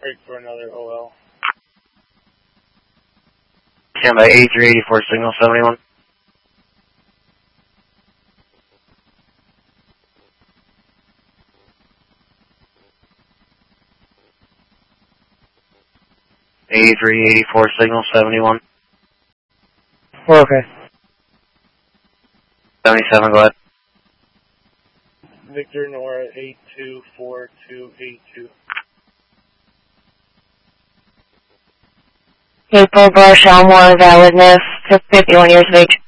Break for another OL. Stand by 8384, signal 71. A384, signal 71. We're okay. 77, go ahead. Victor Nora 824282. April Bar Shelmore, validness to 51 years of age.